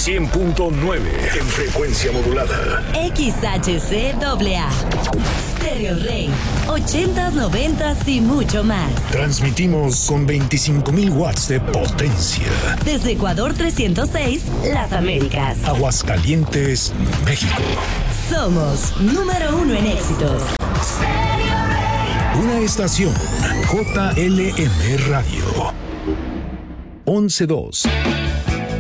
100.9 en frecuencia modulada. XHCAA. Stereo Rey. 80s, 90s y mucho más. Transmitimos con 25,000 watts de potencia. Desde Ecuador 306, Las Américas. Aguascalientes, México. Somos número 1 en éxitos. Una estación JLM Radio. 11.2.